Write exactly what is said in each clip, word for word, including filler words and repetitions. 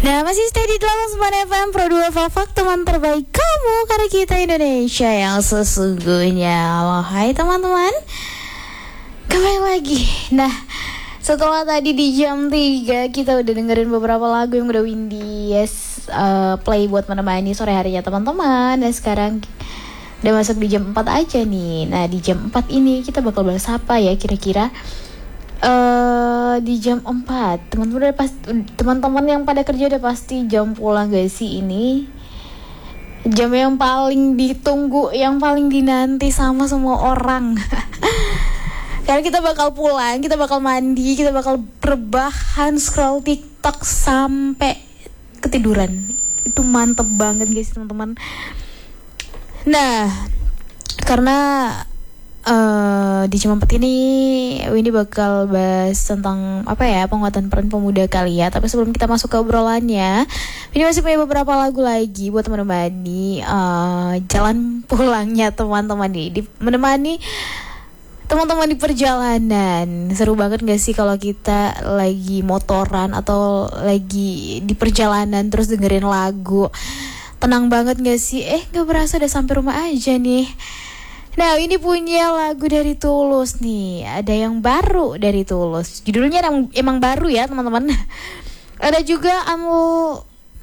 Nah, masih stay di delapan puluh sembilan F M Pro dua Fak, teman terbaik kamu, karena kita Indonesia yang sesungguhnya. Halo, hai teman-teman, kembali lagi. Nah, setelah tadi di jam tiga kita udah dengerin beberapa lagu yang udah Windy yes, uh, play buat menemani sore harinya teman-teman. Dan sekarang udah masuk di jam empat aja nih. Nah, di jam empat ini kita bakal bahas apa ya kira-kira? Uh, di jam empat teman-teman udah pasti, teman-teman yang pada kerja udah pasti jam pulang gak sih? Ini jam yang paling ditunggu, yang paling dinanti sama semua orang. Karena kita bakal pulang, kita bakal mandi, kita bakal rebahan, scroll TikTok sampai ketiduran. Itu mantep banget guys teman-teman. Nah, karena Uh, di jam empat ini Windy bakal bahas tentang apa ya, penguatan peran pemuda kali ya. Tapi sebelum kita masuk ke obrolannya, Windy masih punya beberapa lagu lagi buat menemani uh, jalan pulangnya teman-teman nih, di, menemani teman-teman di perjalanan. Seru banget gak sih kalau kita lagi motoran atau lagi di perjalanan terus dengerin lagu. Tenang banget gak sih? Eh gak berasa udah sampai rumah aja nih. Nah, ini punya lagu dari Tulus nih. Ada yang baru dari Tulus. Judulnya emang, emang baru ya teman-teman. Ada juga Unlo-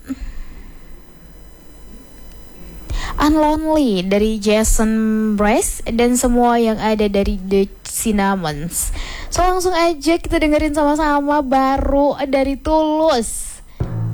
Unlonely dari Jason Mraz. Dan semua yang ada dari The Cinnamons. So langsung aja kita dengerin sama-sama baru dari Tulus.